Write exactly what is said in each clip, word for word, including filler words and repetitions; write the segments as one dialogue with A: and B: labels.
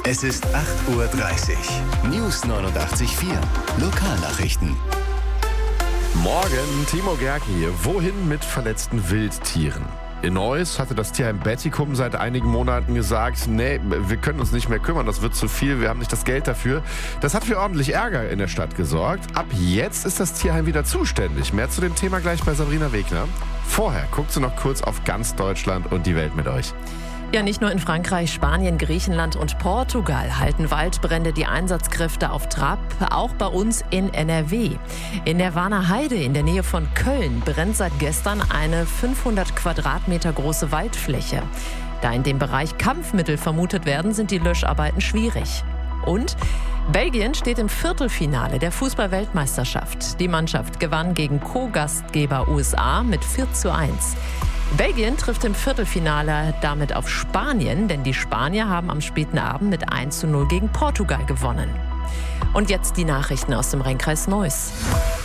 A: Es ist acht Uhr dreißig. News neunundachtzig Komma vier. Lokalnachrichten.
B: Morgen, Timo Gerke hier. Wohin mit verletzten Wildtieren? In Neuss hatte das Tierheim Bettikum seit einigen Monaten gesagt, nee, wir können uns nicht mehr kümmern, das wird zu viel, wir haben nicht das Geld dafür. Das hat für ordentlich Ärger in der Stadt gesorgt. Ab jetzt ist das Tierheim wieder zuständig. Mehr zu dem Thema gleich bei Sabrina Wegner. Vorher guckt sie noch kurz auf ganz Deutschland und die Welt mit euch.
C: Ja, nicht nur in Frankreich, Spanien, Griechenland und Portugal halten Waldbrände die Einsatzkräfte auf Trab, auch bei uns in N R W. In der Warner Heide in der Nähe von Köln brennt seit gestern eine fünfhundert Quadratmeter große Waldfläche. Da in dem Bereich Kampfmittel vermutet werden, sind die Löscharbeiten schwierig. Und Belgien steht im Viertelfinale der Fußball-Weltmeisterschaft. Die Mannschaft gewann gegen Co-Gastgeber U S A mit vier zu eins. Belgien trifft im Viertelfinale damit auf Spanien, denn die Spanier haben am späten Abend mit eins zu null gegen Portugal gewonnen. Und jetzt die Nachrichten aus dem Rheinkreis Neuss.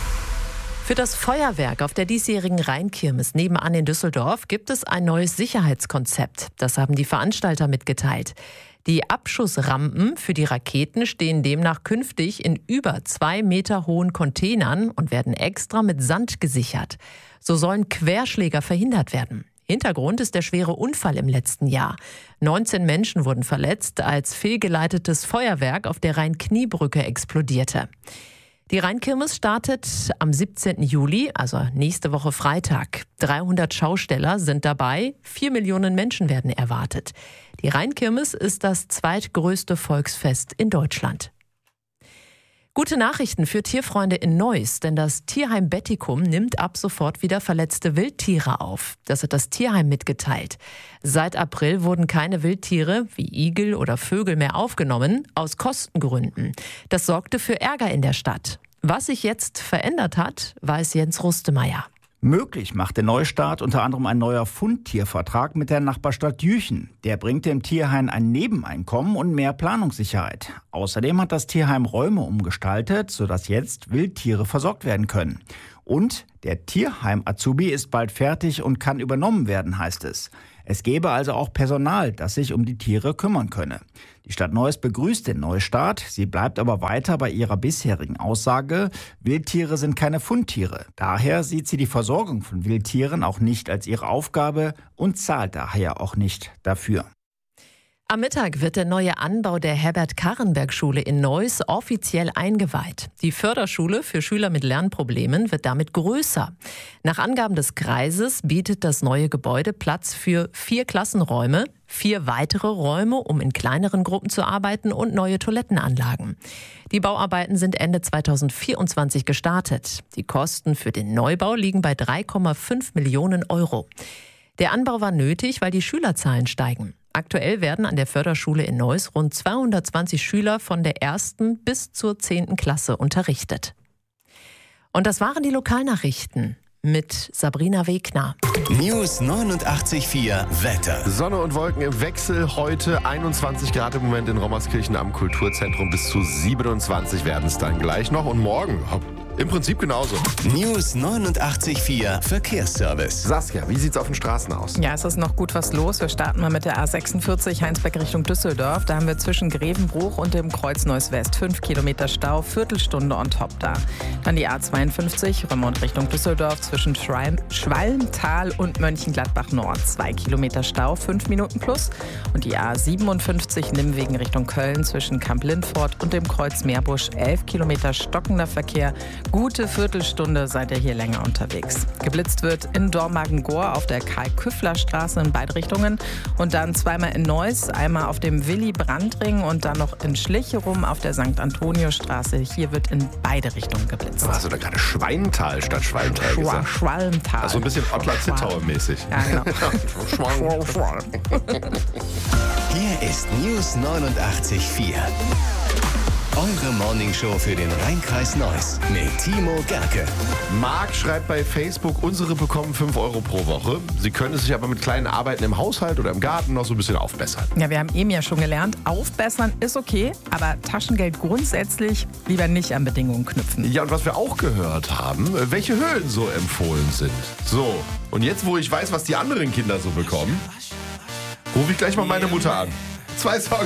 C: Für das Feuerwerk auf der diesjährigen Rheinkirmes nebenan in Düsseldorf gibt es ein neues Sicherheitskonzept. Das haben die Veranstalter mitgeteilt. Die Abschussrampen für die Raketen stehen demnach künftig in über zwei Meter hohen Containern und werden extra mit Sand gesichert. So sollen Querschläger verhindert werden. Hintergrund ist der schwere Unfall im letzten Jahr. neunzehn Menschen wurden verletzt, als fehlgeleitetes Feuerwerk auf der Rhein-Knie-Brücke explodierte. Die Rheinkirmes startet am siebzehnten Juli, also nächste Woche Freitag. dreihundert Schausteller sind dabei, vier Millionen Menschen werden erwartet. Die Rheinkirmes ist das zweitgrößte Volksfest in Deutschland. Gute Nachrichten für Tierfreunde in Neuss, denn das Tierheim Bettikum nimmt ab sofort wieder verletzte Wildtiere auf. Das hat das Tierheim mitgeteilt. Seit April wurden keine Wildtiere wie Igel oder Vögel mehr aufgenommen, aus Kostengründen. Das sorgte für Ärger in der Stadt. Was sich jetzt verändert hat, weiß Jens Rustemeyer.
D: Möglich macht der Neustart unter anderem ein neuer Fundtiervertrag mit der Nachbarstadt Jüchen. Der bringt dem Tierheim ein Nebeneinkommen und mehr Planungssicherheit. Außerdem hat das Tierheim Räume umgestaltet, sodass jetzt Wildtiere versorgt werden können. Und der Tierheim-Azubi ist bald fertig und kann übernommen werden, heißt es. Es gäbe also auch Personal, das sich um die Tiere kümmern könne. Die Stadt Neuss begrüßt den Neustart. Sie bleibt aber weiter bei ihrer bisherigen Aussage, Wildtiere sind keine Fundtiere. Daher sieht sie die Versorgung von Wildtieren auch nicht als ihre Aufgabe und zahlt daher auch nicht dafür.
C: Am Mittag wird der neue Anbau der Herbert-Karrenberg-Schule in Neuss offiziell eingeweiht. Die Förderschule für Schüler mit Lernproblemen wird damit größer. Nach Angaben des Kreises bietet das neue Gebäude Platz für vier Klassenräume, vier weitere Räume, um in kleineren Gruppen zu arbeiten und neue Toilettenanlagen. Die Bauarbeiten sind Ende zweitausendvierundzwanzig gestartet. Die Kosten für den Neubau liegen bei drei Komma fünf Millionen Euro. Der Anbau war nötig, weil die Schülerzahlen steigen. Aktuell werden an der Förderschule in Neuss rund zweihundertzwanzig Schüler von der ersten bis zur zehnten Klasse unterrichtet. Und das waren die Lokalnachrichten mit Sabrina Wegner.
A: News neunundachtzig Komma vier Wetter.
B: Sonne und Wolken im Wechsel. Heute einundzwanzig Grad im Moment in Rommerskirchen am Kulturzentrum. Bis zu siebenundzwanzig werden es dann gleich noch. Und morgen im Prinzip genauso.
A: News neunundachtzig Komma vier Verkehrsservice.
B: Saskia, wie sieht's auf den Straßen aus?
E: Ja, es ist noch gut was los. Wir starten mal mit der A sechsundvierzig Heinsberg Richtung Düsseldorf. Da haben wir zwischen Grevenbruch und dem Kreuz Neuss West fünf Kilometer Stau, Viertelstunde on top da. Dann die A zweiundfünfzig Remont Richtung Düsseldorf zwischen Schwalm, Schwalmtal und Mönchengladbach Nord. zwei Kilometer Stau, fünf Minuten plus. Und die A siebenundfünfzig Nimwegen Richtung Köln zwischen Kamp-Lindfort und dem Kreuz Meerbusch. elf Kilometer stockender Verkehr. Gute Viertelstunde seid ihr hier länger unterwegs. Geblitzt wird in Dormagen-Gohr auf der Karl-Küffler-Straße in beide Richtungen und dann zweimal in Neuss, einmal auf dem Willy-Brandt-Ring und dann noch in Schlicherum auf der Sankt Antonio-Straße. Hier wird in beide Richtungen geblitzt.
B: Hast du da gerade Schweintal statt Schwalmtal
E: Schwa
B: gesagt?
E: Schwalmtal.
B: Also ein bisschen Ottler-Zittauer-mäßig.
E: Ja, genau.
A: Hier ist News neunundachtzig Komma vier. Eure Morningshow für den Rheinkreis Neuss mit Timo Gerke.
B: Marc schreibt bei Facebook, unsere bekommen fünf Euro pro Woche. Sie können es sich aber mit kleinen Arbeiten im Haushalt oder im Garten noch so ein bisschen aufbessern.
E: Ja, wir haben eben ja schon gelernt, aufbessern ist okay, aber Taschengeld grundsätzlich lieber nicht an Bedingungen knüpfen.
B: Ja, und was wir auch gehört haben, welche Höhen so empfohlen sind. So, und jetzt, wo ich weiß, was die anderen Kinder so bekommen, rufe ich gleich mal meine Mutter an. Zwei Songs.